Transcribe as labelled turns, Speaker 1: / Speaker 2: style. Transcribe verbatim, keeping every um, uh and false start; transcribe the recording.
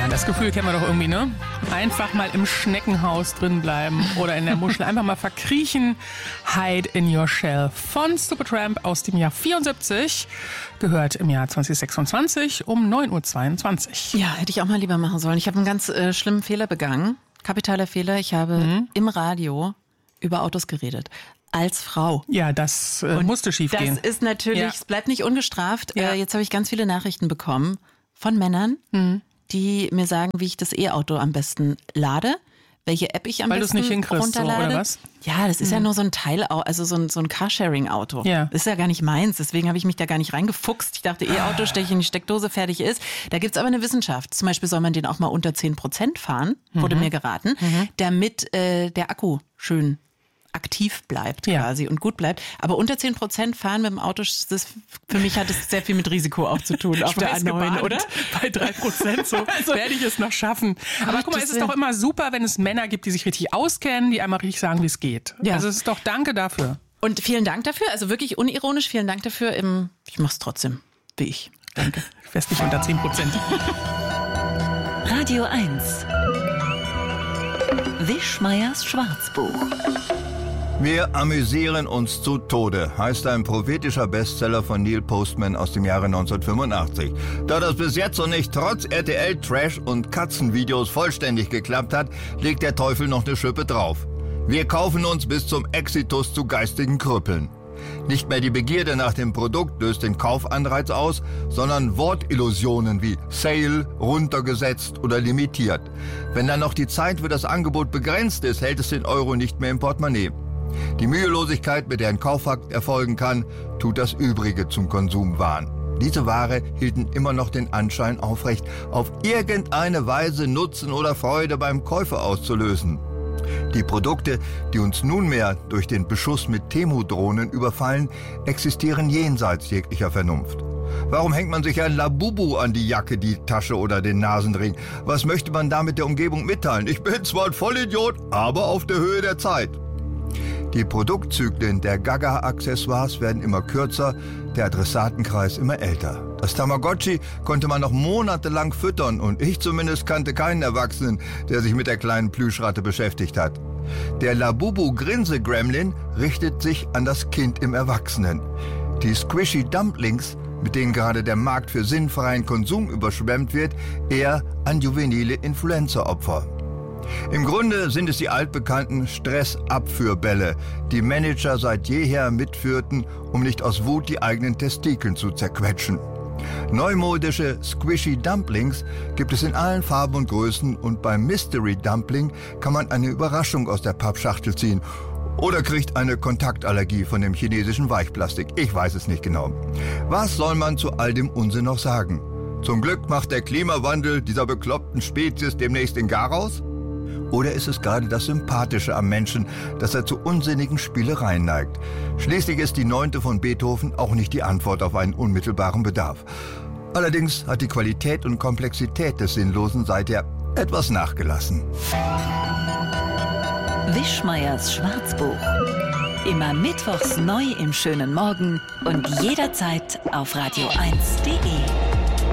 Speaker 1: Das Gefühl kennen wir doch irgendwie, ne? Einfach mal im Schneckenhaus drin bleiben oder in der Muschel. Einfach mal verkriechen. Hide in your shell von Supertramp aus dem Jahr vierundsiebzig. Gehört im Jahr zwanzig sechsundzwanzig um neun Uhr zweiundzwanzig.
Speaker 2: Ja, hätte ich auch mal lieber machen sollen. Ich habe einen ganz äh, schlimmen Fehler begangen. Kapitaler Fehler. Ich habe mhm. im Radio über Autos geredet. Als Frau.
Speaker 1: Ja, das äh, musste schief
Speaker 2: das
Speaker 1: gehen.
Speaker 2: Das ist natürlich,
Speaker 1: ja.
Speaker 2: es bleibt nicht ungestraft.
Speaker 1: Ja.
Speaker 2: Äh, jetzt habe ich ganz viele Nachrichten bekommen von Männern, mhm. die mir sagen, wie ich das E-Auto am besten lade, welche App ich am
Speaker 1: Weil
Speaker 2: besten
Speaker 1: runterlade. Weil du es nicht hinkriegst, so, oder was?
Speaker 2: Ja, das ist mhm. ja nur so ein Teil, also so ein, so ein Carsharing-Auto.
Speaker 1: Ja.
Speaker 2: Das ist ja gar nicht meins, deswegen habe ich mich da gar nicht reingefuchst. Ich dachte, E-Auto, steche ich in die Steckdose, fertig ist. Da gibt's aber eine Wissenschaft. Zum Beispiel soll man den auch mal unter zehn Prozent fahren, wurde mhm. mir geraten, mhm. damit äh, der Akku schön aktiv bleibt
Speaker 1: ja.
Speaker 2: quasi und gut bleibt. Aber unter zehn Prozent fahren mit dem Auto, das, für mich hat es sehr viel mit Risiko auch zu tun. Auf der A neun, oder?
Speaker 1: Bei drei Prozent so also, werde ich es noch schaffen. Aber guck mal, es ist doch immer super, wenn es Männer gibt, die sich richtig auskennen, die einmal richtig sagen, wie es geht. Ja. Also es ist doch danke dafür.
Speaker 2: Und vielen Dank dafür, also wirklich unironisch, vielen Dank dafür. Im, ich mach's trotzdem, wie ich. Danke.
Speaker 1: Fest nicht unter zehn Prozent.
Speaker 3: Radio eins. Wischmeiers Schwarzbuch.
Speaker 4: Wir amüsieren uns zu Tode, heißt ein prophetischer Bestseller von Neil Postman aus dem Jahre neunzehnhundertfünfundachtzig. Da das bis jetzt noch nicht trotz R T L-Trash und Katzenvideos vollständig geklappt hat, legt der Teufel noch eine Schippe drauf. Wir kaufen uns bis zum Exitus zu geistigen Krüppeln. Nicht mehr die Begierde nach dem Produkt löst den Kaufanreiz aus, sondern Wortillusionen wie Sale, runtergesetzt oder limitiert. Wenn dann noch die Zeit für das Angebot begrenzt ist, hält es den Euro nicht mehr im Portemonnaie. Die Mühelosigkeit, mit der ein Kaufakt erfolgen kann, tut das Übrige zum Konsumwahn. Diese Ware hielten immer noch den Anschein aufrecht, auf irgendeine Weise Nutzen oder Freude beim Käufer auszulösen. Die Produkte, die uns nunmehr durch den Beschuss mit Temu-Drohnen überfallen, existieren jenseits jeglicher Vernunft. Warum hängt man sich ein Labubu an die Jacke, die Tasche oder den Nasenring? Was möchte man damit der Umgebung mitteilen? Ich bin zwar ein Vollidiot, aber auf der Höhe der Zeit. Die Produktzyklen der Gaga-Accessoires werden immer kürzer, der Adressatenkreis immer älter. Das Tamagotchi konnte man noch monatelang füttern und ich zumindest kannte keinen Erwachsenen, der sich mit der kleinen Plüschratte beschäftigt hat. Der Labubu-Grinse-Gremlin richtet sich an das Kind im Erwachsenen. Die Squishy Dumplings, mit denen gerade der Markt für sinnfreien Konsum überschwemmt wird, eher an juvenile Influencer-Opfer. Im Grunde sind es die altbekannten Stressabführbälle, die Manager seit jeher mitführten, um nicht aus Wut die eigenen Testikeln zu zerquetschen. Neumodische Squishy Dumplings gibt es in allen Farben und Größen und beim Mystery Dumpling kann man eine Überraschung aus der Pappschachtel ziehen oder kriegt eine Kontaktallergie von dem chinesischen Weichplastik. Ich weiß es nicht genau. Was soll man zu all dem Unsinn noch sagen? Zum Glück macht der Klimawandel dieser bekloppten Spezies demnächst den Garaus? Oder ist es gerade das Sympathische am Menschen, dass er zu unsinnigen Spielereien neigt? Schließlich ist die Neunte von Beethoven auch nicht die Antwort auf einen unmittelbaren Bedarf. Allerdings hat die Qualität und Komplexität des Sinnlosen seither etwas nachgelassen.
Speaker 3: Wischmeiers Schwarzbuch. Immer mittwochs neu im schönen Morgen und jederzeit auf radio eins punkt de.